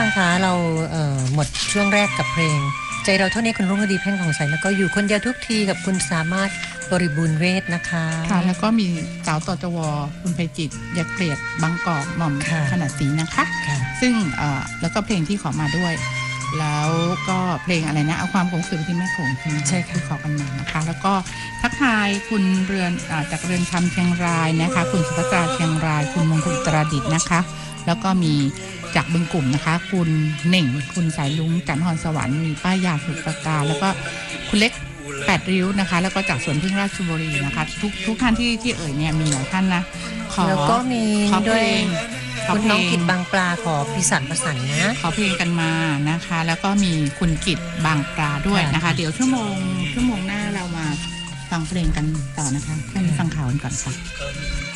ฟังคะเราหมดช่วงแรกกับเพลงใจเราเท่านี้คุณรุ่งฤดีเพ่งผ่องใสแล้วก็อยู่คนเดียวทุกทีกับคุณสามารถบริบูรณ์เวทนะคะค่ะแล้วก็มีสาวตจวคุณไพจิตรอย่าเกลียดบางกอกหม่อมขนาดสีนะคะซึ่งแล้วก็เพลงที่ขอมาด้วยแล้วก็เพลงอะไรนะเอาความคงสื่อที่แม่คงใช่ค่ะขอกันมานะคะแล้วก็ทักทายคุณเรือนจากเรือนคำเชียงรายนะคะคุณสุภัตราเชียงรายคุณมงคลตราดิษฐ์นะคะแล้วก็มีจากบึงกลุ่มนะคะคุณเหน่งคุณสายลุงจันทร์ฮอนสวรรค์มีป้ายยาสุประการแล้วก็คุณเล็ก8ริ้วนะคะแล้วก็จากสวนพึ่งราชบุรีนะคะทุกท่านที่เอ่ยเนี่ยมีหลายท่านนะแล้วก็มีด้วยคุณน้องกิจบางปลาขอพิสานประสานนะขอเพลงกันมานะคะแล้วก็มีคุณกิจบางปลาด้วยนะคะเดี๋ยวชั่วโมงหน้าเรามาฟังเพลงกันต่อนะคะท่านฟังข่าวกันก่อนค่ะ